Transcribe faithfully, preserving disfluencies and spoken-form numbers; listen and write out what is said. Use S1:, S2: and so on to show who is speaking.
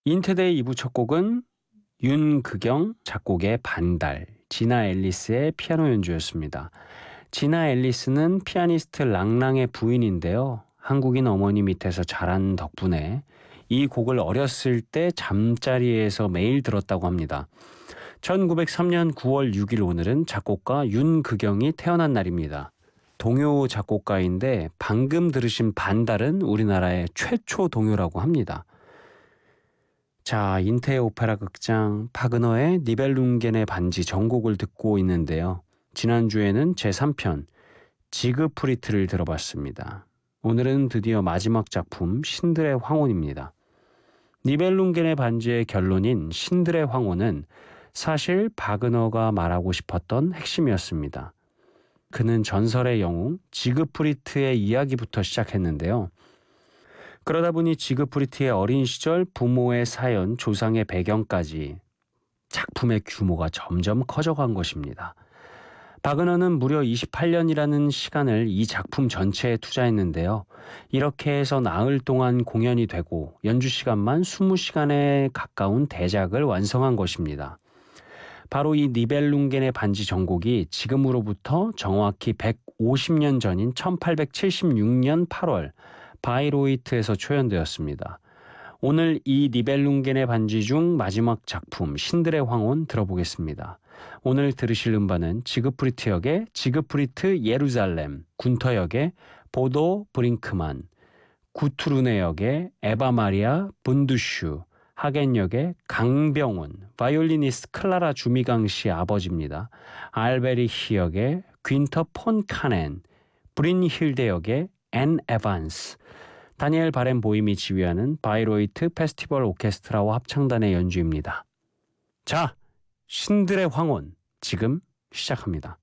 S1: 인트데이 이 부 첫 곡은 윤크경 작곡의 반달, 지나 앨리스의 피아노 연주였습니다. 지나 앨리스는 피아니스트 랑랑의 부인인데요. 한국인 어머니 밑에서 자란 덕분에 이 곡을 어렸을 때 잠자리에서 매일 들었다고 합니다. 천구백삼 년 구월 육 일 오늘은 작곡가 윤크경이 태어난 날입니다. 동요 작곡가인데 방금 들으신 반달은 우리나라의 최초 동요라고 합니다. 자, 인테 오페라 극장 파그너의 니벨룽겐의 반지 전곡을 듣고 있는데요. 지난주에는 제삼 편 지그프리트를 들어봤습니다. 오늘은 드디어 마지막 작품 신들의 황혼입니다. 니벨룽겐의 반지의 결론인 신들의 황혼은 사실 바그너가 말하고 싶었던 핵심이었습니다. 그는 전설의 영웅 지그프리트의 이야기부터 시작했는데요. 그러다 보니 지그프리트의 어린 시절 부모의 사연, 조상의 배경까지 작품의 규모가 점점 커져간 것입니다. 바그너는 무려 이십팔 년이라는 시간을 이 작품 전체에 투자했는데요. 이렇게 해서 나흘 동안 공연이 되고 연주 시간만 이십 시간에 가까운 대작을 완성한 것입니다. 바로 이 니벨룽겐의 반지 전곡이 지금으로부터 정확히 백오십 년 전인 천팔백칠십육 년 팔월 바이로이트에서 초연되었습니다. 오늘 이 니벨룽겐의 반지 중 마지막 작품 신들의 황혼 들어보겠습니다. 오늘 들으실 음반은 지그프리트 역의 지그프리트 예루살렘, 군터 역의 보도 브링크만, 구투르네 역의 에바 마리아 분두슈, 하겐 역의 강병훈, 바이올리니스트 클라라 주미강 씨의 아버지입니다. 알베리히 역의 귄터 폰 카넨, 브린힐데 역의 앤 에반스, 다니엘 바렌보임이 지휘하는 바이로이트 페스티벌 오케스트라와 합창단의 연주입니다. 자, 신들의 황혼 지금 시작합니다.